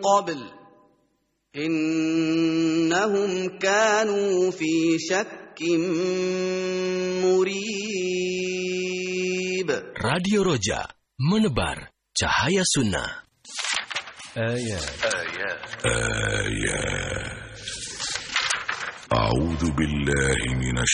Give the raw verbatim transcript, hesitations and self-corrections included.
قبل إنهم كانوا في شك مريب. Radio Roja, menebar cahaya sunnah. آيات آيات أعوذ بالله من